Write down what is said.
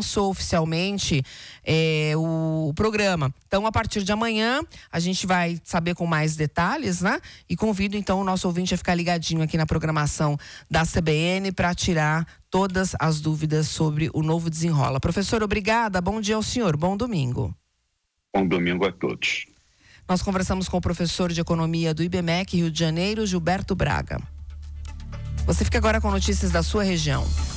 lançou oficialmente o programa. Então, a partir de amanhã, a gente vai saber com mais detalhes, né? E convido, então, o nosso ouvinte a ficar ligadinho aqui na programação da CBN para tirar todas as dúvidas sobre o novo Desenrola. Professor, obrigada. Bom dia ao senhor. Bom domingo. Bom domingo a todos. Nós conversamos com o professor de Economia do IBMEC Rio de Janeiro, Gilberto Braga. Você fica agora com notícias da sua região.